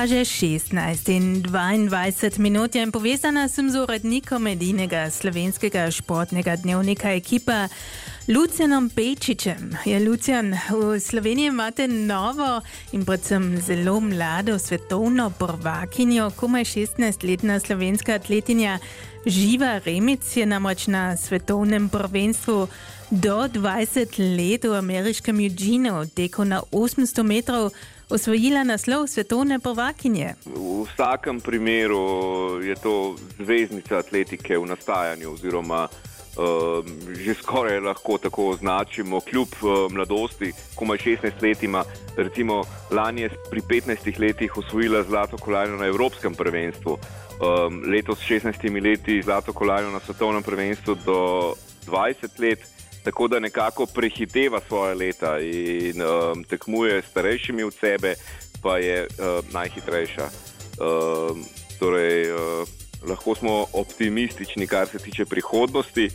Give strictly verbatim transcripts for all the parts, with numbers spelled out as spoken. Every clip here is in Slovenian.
Kaže šestnajst in dvaindvajset minut je povezana sem z urednikom edinega slovenskega športnega dnevnika Ekipa, Lucijanom Pejčičem. Ja, Lucijan, v Sloveniji imate novo in predvsem zelo mlado svetovno prvakinjo, komaj šestnajstletna slovenska atletinja Živa Remic je namreč na svetovnem prvenstvu do dvajset let v ameriškem Eugeneu teku na osemsto metrov osvojila naslov svetovne prvakinje. V vsakem primeru je to zvezdnica atletike v nastajanju oziroma uh, že skoraj lahko tako označimo, kljub uh, mladosti, komaj šestnajst let ima. Recimo lani je pri petnajstih letih osvojila zlato kolajno na evropskem prvenstvu, um, letos s šestnajstimi leti zlato kolajno na svetovnem prvenstvu do dvajset let. Tako da nekako prehiteva svoje leta in um, tekmuje s starejšimi od sebe, pa je uh, najhitrejša. Um, torej, uh, lahko smo optimistični, kar se tiče prihodnosti.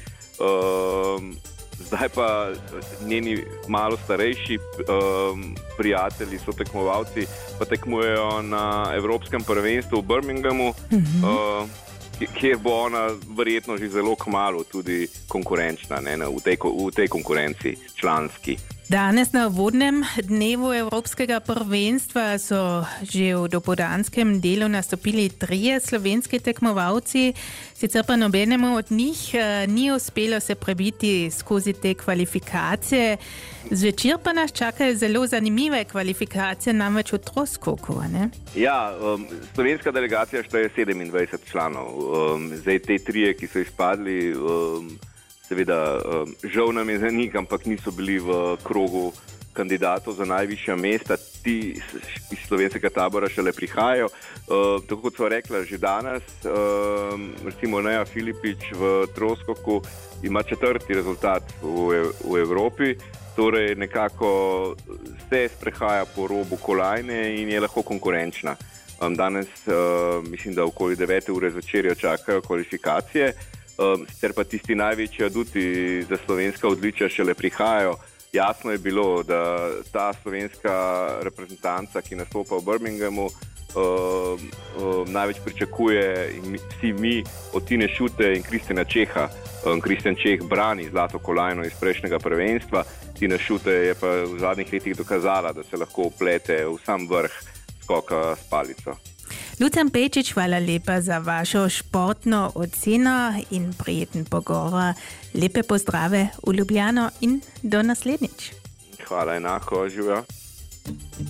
Um, zdaj pa njeni malo starejši um, prijatelji, so tekmovalci, pa tekmujejo na evropskem prvenstvu v Birminghamu, mm-hmm. uh, kjer bo ona verjetno že zelo kmalu tudi konkurenčna, ne, v, tej, v tej konkurenci članski. Danes na uvodnem dnevu Evropskega prvenstva so že v dopoldanskem delu nastopili trije slovenski tekmovalci, sicer pa nobenemu od njih ni uspelo se prebiti skozi te kvalifikacije. Zvečer pa nas čakajo zelo zanimive kvalifikacije, namreč v troskoku, ne? Ja, um, slovenska delegacija šteje sedemindvajset članov. Um, zdaj te trije, ki so izpadli, um, seveda, um, žal nam je za njih, ampak niso bili v krogu kandidatov za najvišja mesta. Ti iz slovenskega tabora šele prihajajo. Uh, tako kot so rekla že danes, um, recimo Neja Filipič v troskoku ima četrti rezultat v, v Evropi, torej nekako se sprehaja po robu kolajne in je lahko konkurenčna. Um, danes, uh, mislim, da okoli devete ure zvečer jo čakajo kvalifikacije. Um, sicer pa tisti največji aduti za slovenska odličja šele prihajajo. Jasno je bilo, da ta slovenska reprezentanca, ki nastopa v Birminghamu, um, um, največ pričakuje in mi, vsi mi od Tine Šute in Kristjana Čeha. Um, Kristjan Čeh brani zlato kolajno iz prejšnjega prvenstva, Tina Šute je pa v zadnjih letih dokazala, da se lahko uplete v sam vrh skoka s palico. Lucijan Pejčič, hvala lepa za vašo športno oceno in prijeten pogovor. Lepe pozdrave v Ljubljano in do naslednjič. Hvala enako, živijo.